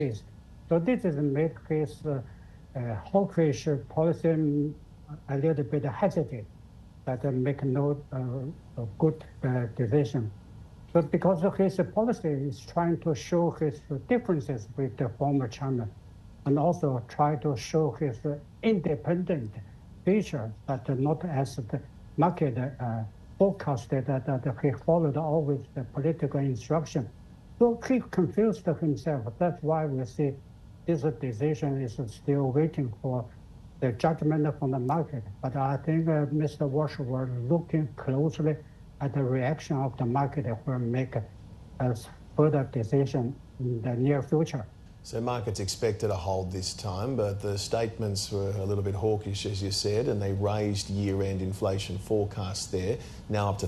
So this is make his hawkish policy a little bit hesitant, that make no good decision. But because of his policy is trying to show his differences with the former China, and also try to show his independent feature, that not as the market forecasted, that he followed always the political instruction. So he confused himself. That's why we see this decision is still waiting for the judgment from the market. But I think Mr. Walsh was looking closely at the reaction of the market will make a further decision in the near future. So markets expected a hold this time, but the statements were a little bit hawkish, as you said, and they raised year-end inflation forecast there, now up to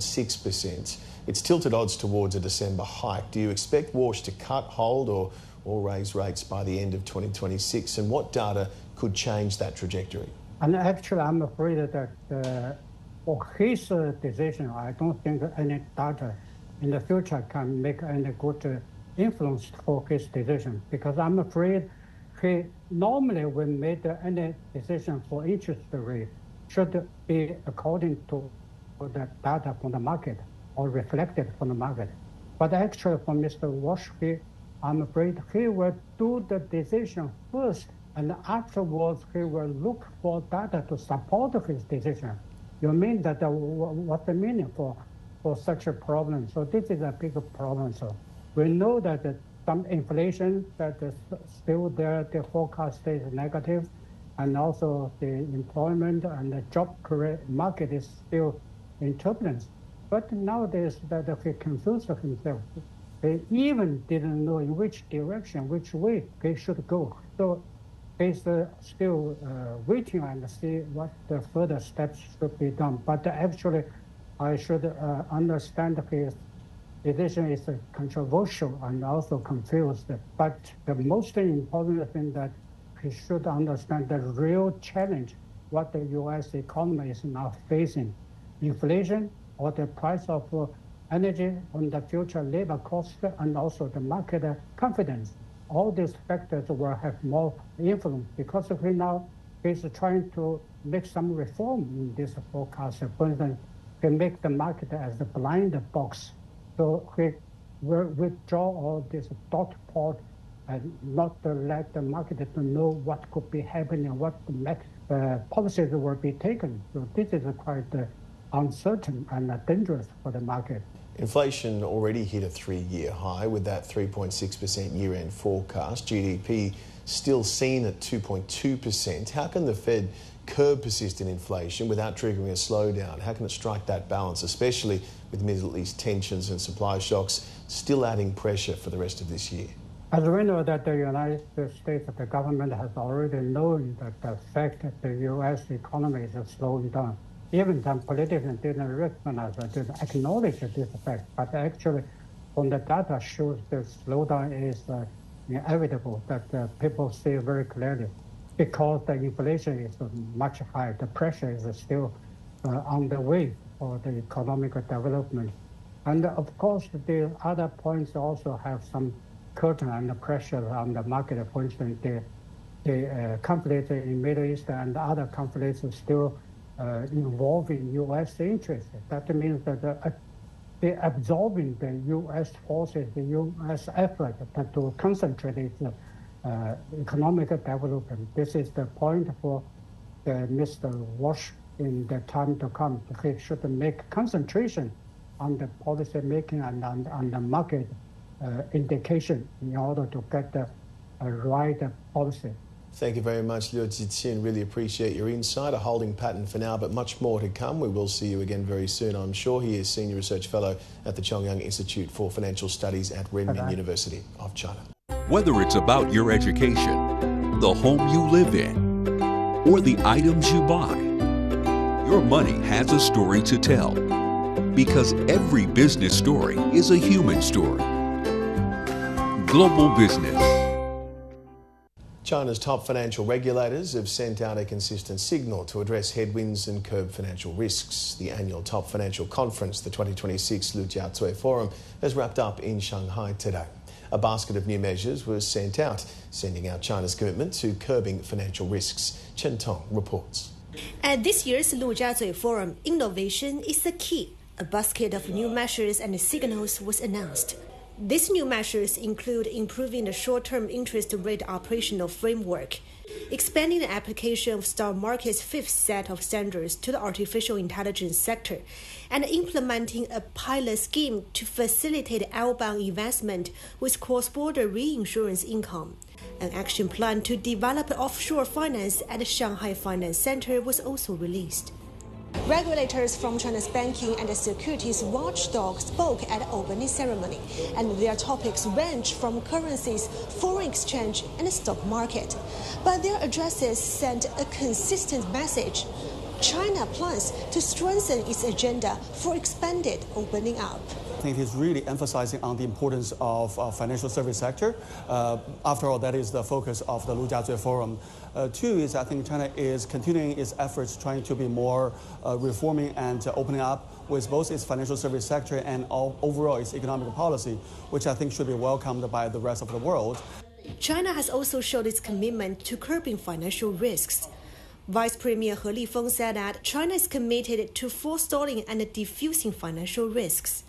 3.6%. It's tilted odds towards a December hike. Do you expect Walsh to cut, hold or raise rates by the end of 2026? And what data could change that trajectory? And actually, I'm afraid that for his decision, I don't think any data in the future can make any good influence for his decision, because I'm afraid he normally when made any decision for interest rate should be according to the data from the market or reflected from the market. But actually for Mr. Walsh, I'm afraid he will do the decision first, and afterwards he will look for data to support his decision. You mean that what's the meaning for such a problem? So this is a big problem. So we know that some inflation that is still there, the forecast is negative, and also the employment and the job market is still in turbulence. But nowadays that he confused himself. He even didn't know in which direction, which way he should go. So he's still waiting and see what the further steps should be done. But actually, I should understand his decision is controversial and also confused. But the most important thing that he should understand the real challenge, what the U.S. economy is now facing, inflation or the price of energy on the future labor cost, and also the market confidence. All these factors will have more influence because he's trying to make some reform in this forecast. For instance, he make the market as a blind box. So he will withdraw all this dot plot and not let the market to know what could be happening, what policies will be taken. So this is quite uncertain and dangerous for the market. Inflation already hit a 3-year high with that 3.6% year-end forecast. GDP still seen at 2.2%. How can the Fed curb persistent inflation without triggering a slowdown? How can it strike that balance, especially with Middle East tensions and supply shocks still adding pressure for the rest of this year? As we know that the United States, the government has already known that the fact that the U.S. economy is slowing down. Even some politicians didn't recognize or didn't acknowledge this fact, but actually from the data shows the slowdown is inevitable, that people see very clearly, because the inflation is much higher. The pressure is still on the way for the economic development. And of course, the other points also have some curtain and pressure on the market. For instance, the conflict in Middle East and other conflicts are still involving U.S. interests. That means that the absorbing the U.S. forces, the U.S. effort to concentrate its economic development. This is the point for Mr. Walsh in the time to come. He should make concentration on the policy making and on the market indication in order to get the right policy. Thank you very much, Liu Zhiqian. Really appreciate your insight. A holding pattern for now, but much more to come. We will see you again very soon, I'm sure. He is Senior Research Fellow at the Chongyang Institute for Financial Studies at Renmin University of China. Whether it's about your education, the home you live in, or the items you buy, your money has a story to tell. Because every business story is a human story. Global Business. China's top financial regulators have sent out a consistent signal to address headwinds and curb financial risks. The annual Top Financial Conference, the 2026 Lujiazui Forum, has wrapped up in Shanghai today. A basket of new measures was sent out, sending out China's commitment to curbing financial risks. Chen Tong reports. At this year's Lujiazui Forum, innovation is the key. A basket of new measures and signals was announced. These new measures include improving the short-term interest rate operational framework, expanding the application of stock market's fifth set of standards to the artificial intelligence sector, and implementing a pilot scheme to facilitate outbound investment with cross-border reinsurance income. An action plan to develop offshore finance at the Shanghai Finance Center was also released. Regulators from China's banking and securities watchdog spoke at the opening ceremony, and their topics range from currencies, foreign exchange, and the stock market. But their addresses sent a consistent message. China plans to strengthen its agenda for expanded opening up. I think it is really emphasizing on the importance of financial service sector. After all, that is the focus of the Lujiazui Forum. Two is I think China is continuing its efforts trying to be more reforming and opening up with both its financial service sector and overall its economic policy, which I think should be welcomed by the rest of the world. China has also showed its commitment to curbing financial risks. Vice Premier He Lifeng said that China is committed to forestalling and diffusing financial risks.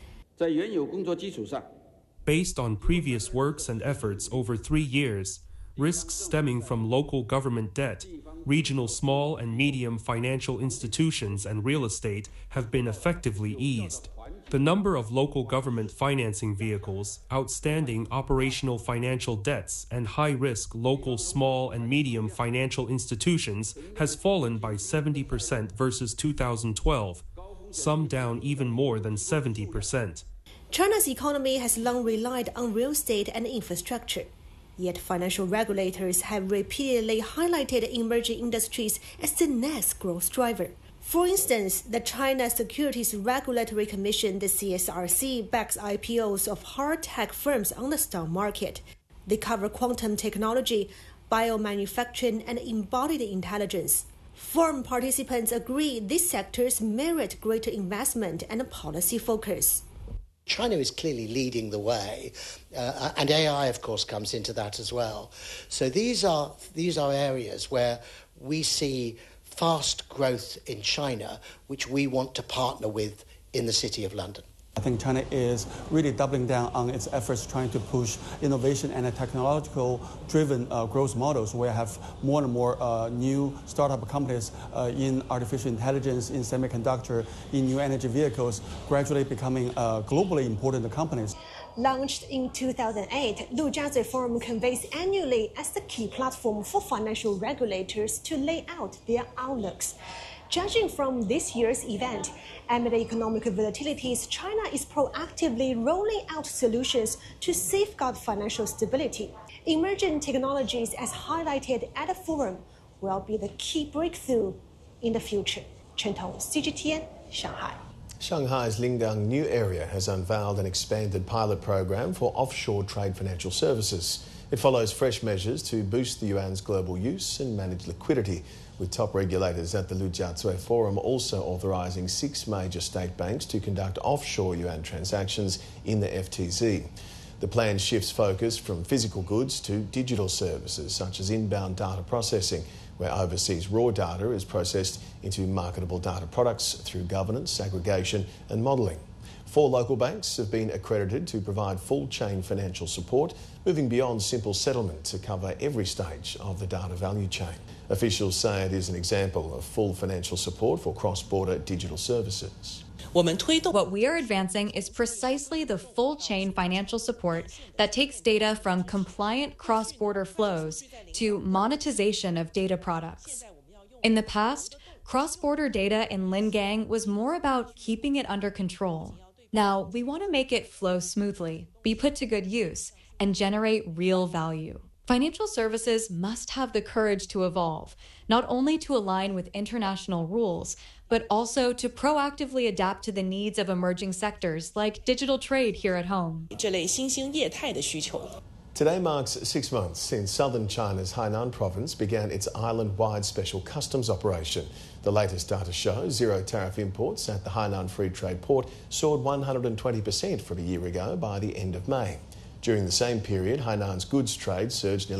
Based on previous works and efforts over 3 years, risks stemming from local government debt, regional small and medium financial institutions, and real estate have been effectively eased. The number of local government financing vehicles, outstanding operational financial debts, and high-risk local small and medium financial institutions has fallen by 70% versus 2012, some down even more than 70%. China's economy has long relied on real estate and infrastructure. Yet financial regulators have repeatedly highlighted emerging industries as the next growth driver. For instance, the China Securities Regulatory Commission, the CSRC, backs IPOs of hard tech firms on the stock market. They cover quantum technology, biomanufacturing, and embodied intelligence. Forum participants agree these sectors merit greater investment and policy focus. China is clearly leading the way, and AI, of course, comes into that as well. So these are areas where we see fast growth in China, which we want to partner with in the City of London. I think China is really doubling down on its efforts trying to push innovation and technological-driven growth models where you have more and more new startup companies in artificial intelligence, in semiconductor, in new energy vehicles, gradually becoming globally important companies. Launched in 2008, Lujiazui Forum convenes annually as the key platform for financial regulators to lay out their outlooks. Judging from this year's event, amid economic volatilities, China is proactively rolling out solutions to safeguard financial stability. Emerging technologies, as highlighted at the forum, will be the key breakthrough in the future. Chen Tong, CGTN, Shanghai. Shanghai's Lingang New Area has unveiled an expanded pilot program for offshore trade financial services. It follows fresh measures to boost the yuan's global use and manage liquidity, with top regulators at the Lujiazui Forum also authorising 6 major state banks to conduct offshore yuan transactions in the FTZ. The plan shifts focus from physical goods to digital services, such as inbound data processing, where overseas raw data is processed into marketable data products through governance, aggregation and modelling. 4 local banks have been accredited to provide full-chain financial support, moving beyond simple settlement to cover every stage of the data value chain. Officials say it is an example of full financial support for cross-border digital services. What we are advancing is precisely the full-chain financial support that takes data from compliant cross-border flows to monetization of data products. In the past, cross-border data in Lingang was more about keeping it under control. Now, we want to make it flow smoothly, be put to good use, and generate real value. Financial services must have the courage to evolve, not only to align with international rules, but also to proactively adapt to the needs of emerging sectors like digital trade here at home. Today marks 6 months since southern China's Hainan province began its island-wide special customs operation. The latest data shows zero-tariff imports at the Hainan Free Trade Port soared 120% from a year ago by the end of May. During the same period, Hainan's goods trade surged nearly